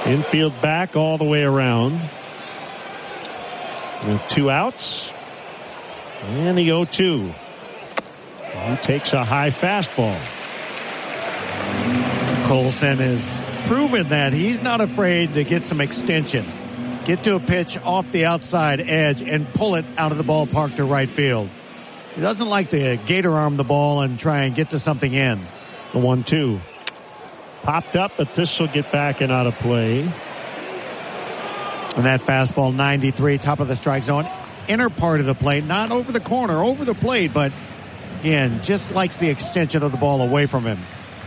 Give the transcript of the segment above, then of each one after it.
Infield back all the way around with 2 outs. And the 0-2. He takes a high fastball. Colson has proven that he's not afraid to get some extension. Get to a pitch off the outside edge and pull it out of the ballpark to right field. He doesn't like to gator arm the ball and try and get to something in. The 1-2. Popped up, but this will get back and out of play. And that fastball, 93, top of the strike zone. Inner part of the plate, not over the corner, over the plate, but again, just likes the extension of the ball away from him.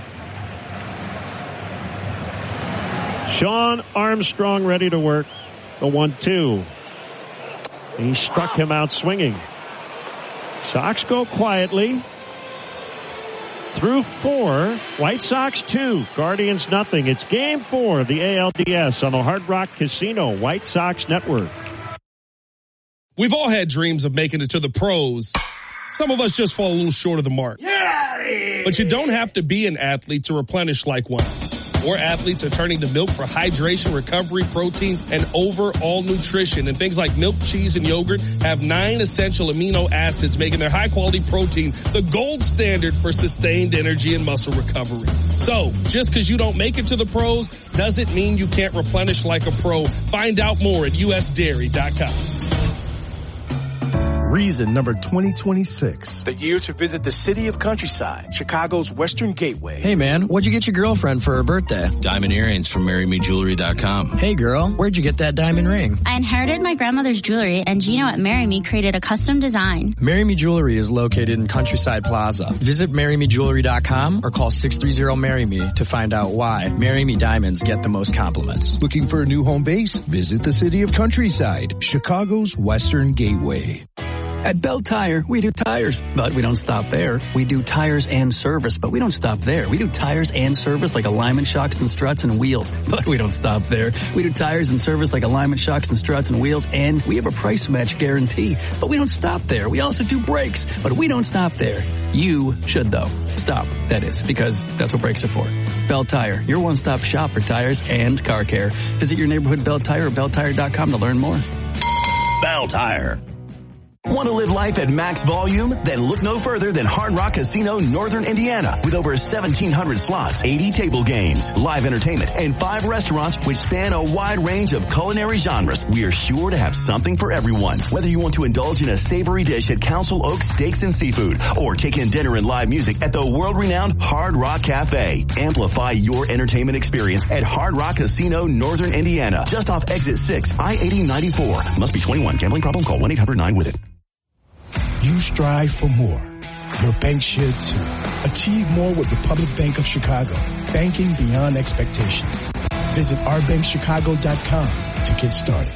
Sean Armstrong ready to work. The 1-2. He struck him out swinging. Sox go quietly. Through 4, White Sox 2, Guardians nothing. It's Game 4 of the ALDS on the Hard Rock Casino White Sox Network. We've all had dreams of making it to the pros. Some of us just fall a little short of the mark. But you don't have to be an athlete to replenish like one. More athletes are turning to milk for hydration, recovery, protein, and overall nutrition. And things like milk, cheese, and yogurt have 9 essential amino acids, making their high-quality protein the gold standard for sustained energy and muscle recovery. So, just because you don't make it to the pros doesn't mean you can't replenish like a pro. Find out more at usdairy.com. Reason number 2026. The year to visit the city of Countryside, Chicago's Western Gateway. Hey man, what'd you get your girlfriend for her birthday? Diamond earrings from MarryMeJewelry.com. Hey girl, where'd you get that diamond ring? I inherited my grandmother's jewelry, and Gino at Marry Me created a custom design. Marry Me Jewelry is located in Countryside Plaza. Visit MarryMeJewelry.com or call 630-MARRY-ME to find out why Marry Me diamonds get the most compliments. Looking for a new home base? Visit the city of Countryside, Chicago's Western Gateway. At Bell Tire, we do tires, but we don't stop there. We do tires and service, but we don't stop there. We do tires and service like alignment shocks and struts and wheels, but we don't stop there. We do tires and service like alignment shocks and struts and wheels, and we have a price match guarantee, but we don't stop there. We also do brakes, but we don't stop there. You should, though. Stop, that is, because that's what brakes are for. Bell Tire, your one-stop shop for tires and car care. Visit your neighborhood Bell Tire or belltire.com to learn more. Bell Tire. Want to live life at max volume? Then look no further than Hard Rock Casino Northern Indiana. With over 1,700 slots, 80 table games, live entertainment, and 5 restaurants which span a wide range of culinary genres, we are sure to have something for everyone. Whether you want to indulge in a savory dish at Council Oak Steaks and Seafood, or take in dinner and live music at the world-renowned Hard Rock Cafe. Amplify your entertainment experience at Hard Rock Casino Northern Indiana. Just off Exit 6, I-8094. Must be 21. Gambling problem? Call 1-800-9-WITH-IT. You strive for more. Your bank should too. Achieve more with Republic Bank of Chicago. Banking beyond expectations. Visit ourbankchicago.com to get started.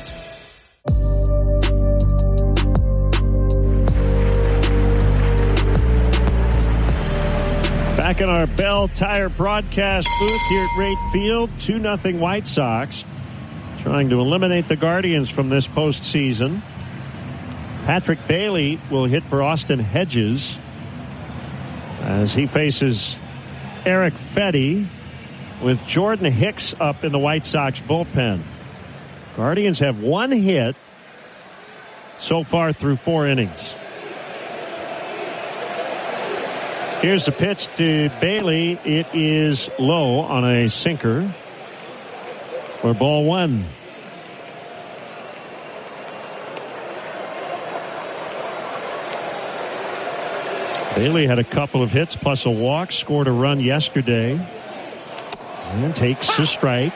Back in our Bell Tire broadcast booth here at Rate Field, 2-0 White Sox, trying to eliminate the Guardians from this postseason. Patrick Bailey will hit for Austin Hedges as he faces Eric Fetty with Jordan Hicks up in the White Sox bullpen. Guardians have 1 hit so far through 4 innings. Here's the pitch to Bailey. It is low on a sinker for ball 1. Bailey had a couple of hits plus a walk, scored a run yesterday, and takes a strike.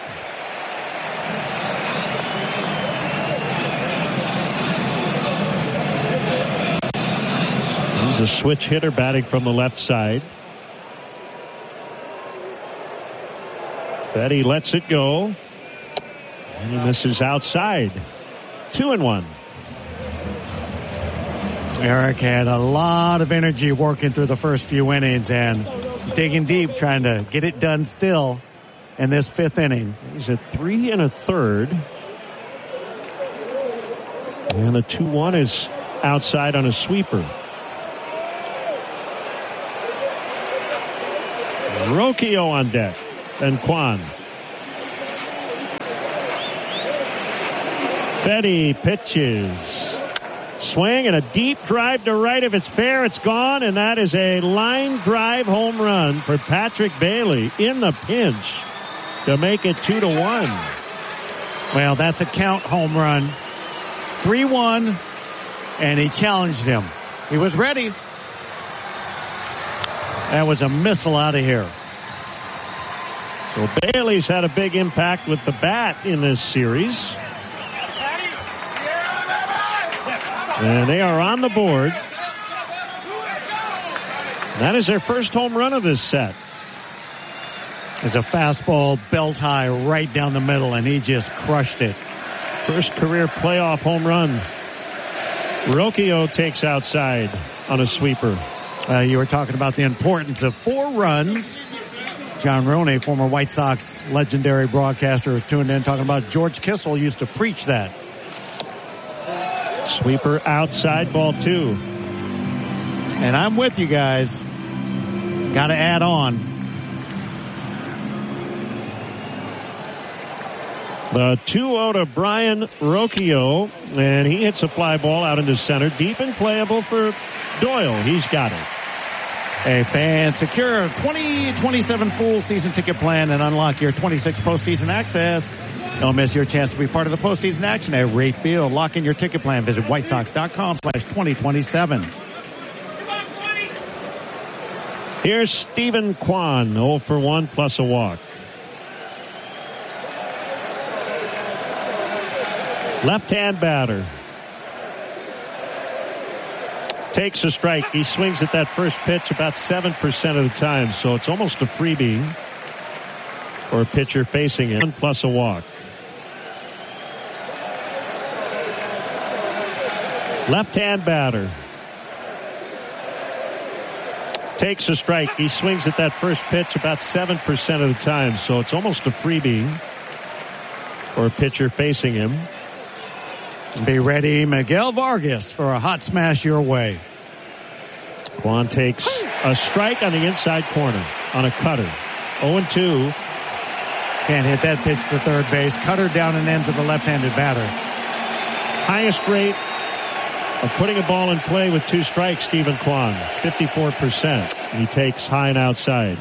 He's a switch hitter batting from the left side. Fetty lets it go, and he misses outside. 2-1. Eric had a lot of energy working through the first few innings and digging deep, trying to get it done still in this 5th inning. He's at 3 1/3. And a 2-1 is outside on a sweeper. Rocchio on deck. And Kwan. Fedde pitches. Swing and a deep drive to right. If it's fair, it's gone, and that is a line drive home run for Patrick Bailey in the pinch to make it 2-1. Well, that's a count home run. 3-1, and he challenged him. He was ready. That was a missile out of here. So Bailey's had a big impact with the bat in this series. And they are on the board. That is their first home run of this set. It's a fastball belt high right down the middle, and he just crushed it. First career playoff home run. Rocchio takes outside on a sweeper. You were talking about the importance of 4 runs. John Roney, former White Sox legendary broadcaster, was tuned in talking about George Kissel used to preach that. Sweeper outside, ball 2. And I'm with you guys. Got to add on. The 2-0 to Brian Rocchio, and he hits a fly ball out into center. Deep and playable for Doyle. He's got it. A fan secure 2027 full season ticket plan and unlock your 26 postseason access. Don't miss your chance to be part of the postseason action at Rate Field. Lock in your ticket plan. Visit whitesox.com/2027. Here's Stephen Kwan, 0 for 1 plus a walk. Left-hand batter. Takes a strike. He swings at that first pitch about 7% of the time, so it's almost a freebie for a pitcher facing him. 1 plus a walk. Left-hand batter. Takes a strike. He swings at that first pitch about 7% of the time, so it's almost a freebie for a pitcher facing him. Be ready, Miguel Vargas, for a hot smash your way. Kwan takes a strike on the inside corner on a cutter. 0-2. Can't hit that pitch to third base. Cutter down and in to the left-handed batter. Highest rate of putting a ball in play with 2 strikes, Stephen Kwan, 54%. He takes high and outside.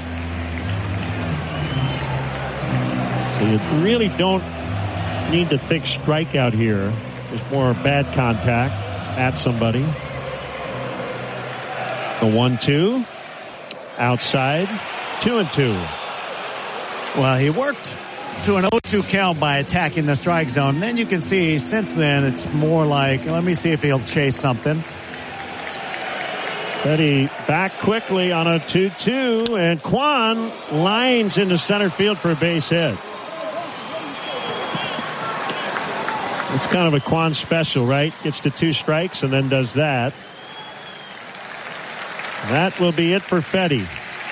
So you really don't need to think strikeout here. There's more bad contact at somebody. The 1-2 outside, 2-2. Well, he worked to an 0-2 count by attacking the strike zone. Then you can see since then it's more like, let me see if he'll chase something. Fedde back quickly on a 2-2, and Kwan lines into center field for a base hit. It's kind of a Kwan special, right? Gets to 2 strikes and then does that. That will be it for Fedde.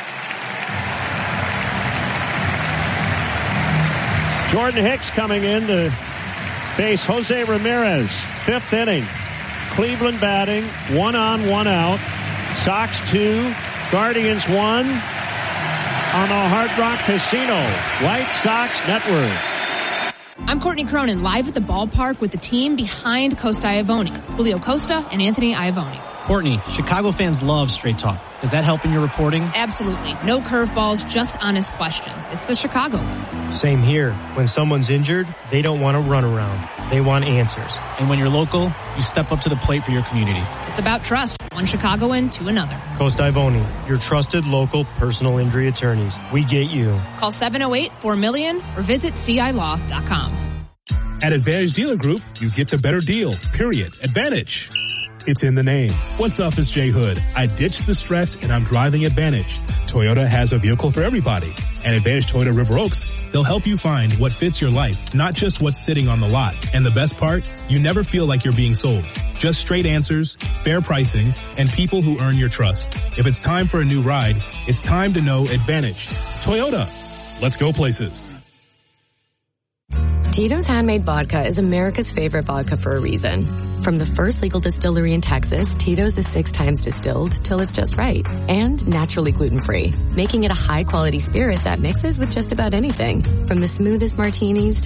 Jordan Hicks coming in to face Jose Ramirez. 5th inning. Cleveland batting. 1 on, 1 out. Sox 2. Guardians 1 on the Hard Rock Casino White Sox Network. I'm Courtney Cronin, live at the ballpark with the team behind Costa Iovone, Julio Costa and Anthony Iovone. Courtney, Chicago fans love straight talk. Does that help in your reporting? Absolutely. No curveballs, just honest questions. It's the Chicago way. Same here. When someone's injured, they don't want to run around. They want answers. And when you're local, you step up to the plate for your community. It's about trust. One Chicagoan to another. Costa Iovone, your trusted local personal injury attorneys. We get you. Call 708-4-MILLION or visit CILaw.com. At Advantage Dealer Group, you get the better deal, period. Advantage. It's in the name. What's up, it's Jay Hood. I ditched the stress and I'm driving Advantage. Toyota has a vehicle for everybody. At Advantage Toyota River Oaks, they'll help you find what fits your life, not just what's sitting on the lot. And the best part, you never feel like you're being sold. Just straight answers, fair pricing, and people who earn your trust. If it's time for a new ride, it's time to know Advantage. Toyota. Let's go places. Tito's Handmade Vodka is America's favorite vodka for a reason. From the first legal distillery in Texas, Tito's is 6 times distilled till it's just right. And naturally gluten-free, making it a high-quality spirit that mixes with just about anything. From the smoothest martinis